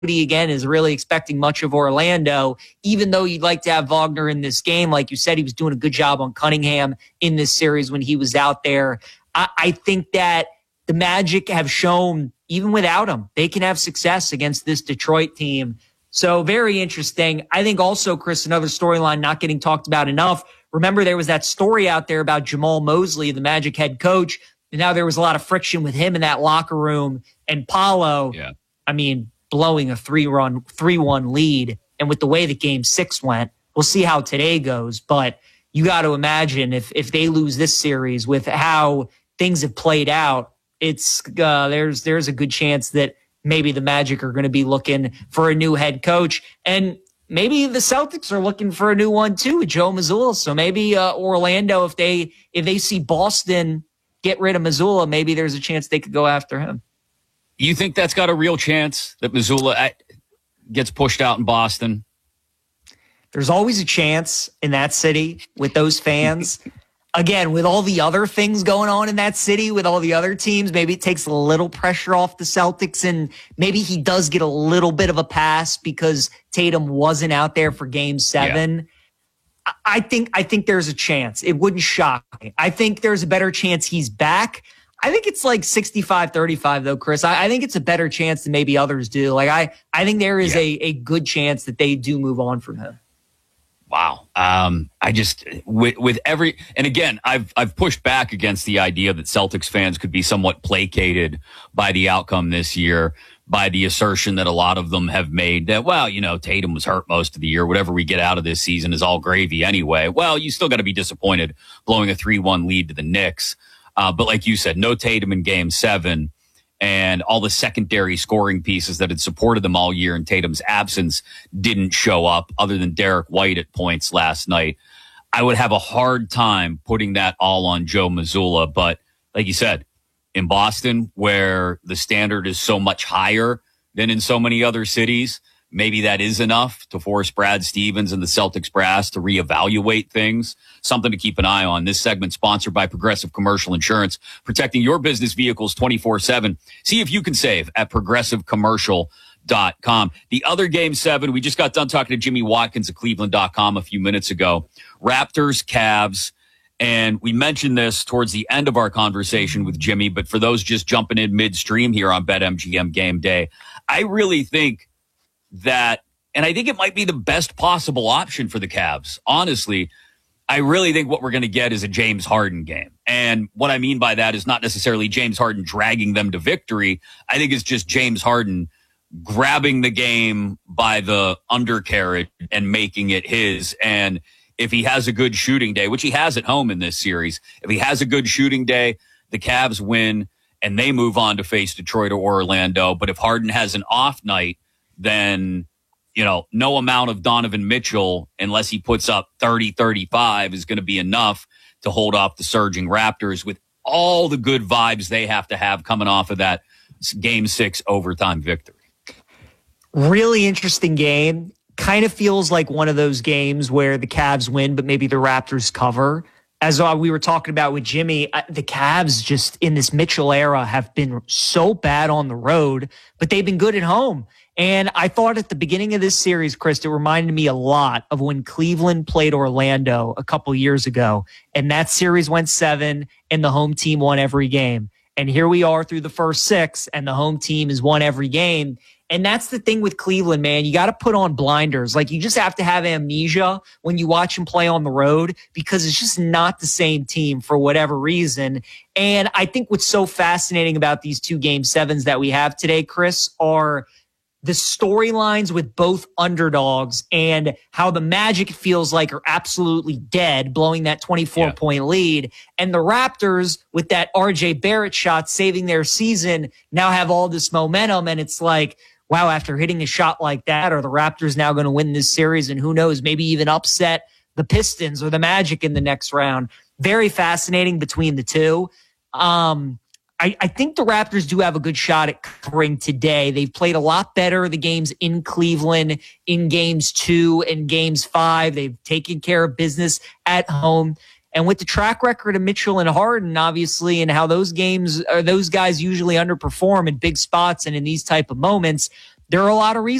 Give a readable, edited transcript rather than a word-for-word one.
again is really expecting much of Orlando, even though you'd like to have Wagner in this game. Like you said, he was doing a good job on Cunningham in this series when he was out there. I think that the Magic have shown, even without him, they can have success against this Detroit team. So very interesting. I think also, Chris, another storyline not getting talked about enough. Remember, there was that story out there about Jamal Mosley, the Magic head coach, and now there was a lot of friction with him in that locker room. And Paolo, I mean, blowing a 3-1 lead. And with the way that Game 6 went, we'll see how today goes. But you got to imagine if they lose this series with how things have played out, it's there's a good chance that maybe the Magic are going to be looking for a new head coach. And maybe the Celtics are looking for a new one too with Joe Mazzulla. So maybe Orlando, if they see Boston get rid of Mazzulla, maybe there's a chance they could go after him. You think that's got a real chance that Mazzulla gets pushed out in Boston? There's always a chance in that city with those fans. Again, with all the other things going on in that city, with all the other teams, maybe it takes a little pressure off the Celtics, and maybe he does get a little bit of a pass because Tatum wasn't out there for Game 7. Yeah. I think there's a chance. It wouldn't shock me. I think there's a better chance he's back. I think it's like 65-35 though, Chris. I think it's a better chance than maybe others do. Like I think there is a good chance that they do move on from him. Wow. I just with every, and again, I've pushed back against the idea that Celtics fans could be somewhat placated by the outcome this year, by the assertion that a lot of them have made that, well, you know, Tatum was hurt most of the year. Whatever we get out of this season is all gravy anyway. Well, you still got to be disappointed blowing a 3-1 lead to the Knicks. But like you said, no Tatum in Game 7, and all the secondary scoring pieces that had supported them all year in Tatum's absence didn't show up, other than Derek White at points last night. I would have a hard time putting that all on Joe Mazzulla. But like you said, in Boston, where the standard is so much higher than in so many other cities, maybe that is enough to force Brad Stevens and the Celtics brass to reevaluate things. Something to keep an eye on. This segment sponsored by Progressive Commercial Insurance, protecting your business vehicles 24/7. See if you can save at progressivecommercial.com. The other Game 7, we just got done talking to Jimmy Watkins of Cleveland.com a few minutes ago. Raptors, Cavs. And we mentioned this towards the end of our conversation with Jimmy, but for those just jumping in midstream here on BetMGM Game Day, I really think that, and I think it might be the best possible option for the Cavs. Honestly, I really think what we're going to get is a James Harden game. And what I mean by that is not necessarily James Harden dragging them to victory. I think it's just James Harden grabbing the game by the undercarriage and making it his. And if he has a good shooting day, which he has at home in this series, if he has a good shooting day, the Cavs win and they move on to face Detroit or Orlando. But if Harden has an off night, then, you know, no amount of Donovan Mitchell, unless he puts up 30-35, is going to be enough to hold off the surging Raptors with all the good vibes they have to have coming off of that Game 6 overtime victory. Really interesting game. Kind of feels like one of those games where the Cavs win, but maybe the Raptors cover. As we were talking about with Jimmy, the Cavs just in this Mitchell era have been so bad on the road, but they've been good at home. And I thought at the beginning of this series, Chris, it reminded me a lot of when Cleveland played Orlando a couple years ago. And that series went 7 and the home team won every game. And here we are through the first 6 and the home team has won every game. And that's the thing with Cleveland, man. You got to put on blinders. Like, you just have to have amnesia when you watch them play on the road, because it's just not the same team for whatever reason. And I think what's so fascinating about these 2 Game 7s that we have today, Chris, are the storylines with both underdogs and how the Magic feels like are absolutely dead, blowing that 24-point lead. And the Raptors, with that RJ Barrett shot saving their season, now have all this momentum. And it's like, wow, after hitting a shot like that, are the Raptors now going to win this series? And who knows, maybe even upset the Pistons or the Magic in the next round. Very fascinating between the two. I think the Raptors do have a good shot at covering today. They've played a lot better the games in Cleveland in Games 2 and Games 5. They've taken care of business at home. And with the track record of Mitchell and Harden, obviously, and how those guys usually underperform in big spots and in these type of moments, there are a lot of reasons